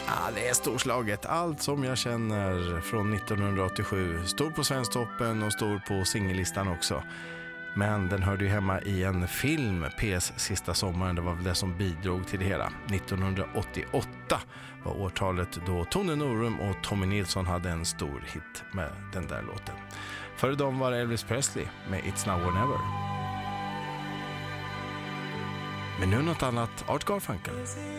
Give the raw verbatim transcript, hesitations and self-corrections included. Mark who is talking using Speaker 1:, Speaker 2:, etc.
Speaker 1: Ja, det är storslaget. Allt som jag känner från nittonhundraåttiosju. Stor på Svensktoppen och stor på singellistan också. Men den hörde ju hemma i en film, P S sista sommaren. Det var väl det som bidrog till det hela. nittonhundraåttioåtta var årtalet då Tone Norum och Tommy Nilsson hade en stor hit med den där låten. Före dem var Elvis Presley med It's Now or Never. Men nu något annat, Art Garfunkel.